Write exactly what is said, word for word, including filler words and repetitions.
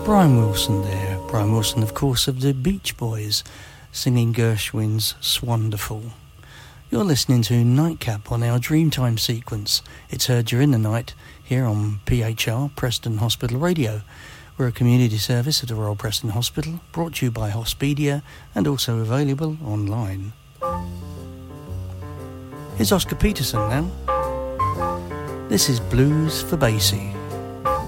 Brian Wilson there. Brian Wilson, of course, of the Beach Boys, singing Gershwin's Swanderful. You're listening to Nightcap on our Dreamtime sequence. It's heard during the night here on P H R, Preston Hospital Radio. We're a community service at the Royal Preston Hospital, brought to you by Hospedia and also available online. Here's Oscar Peterson now. This is Blues for Basie.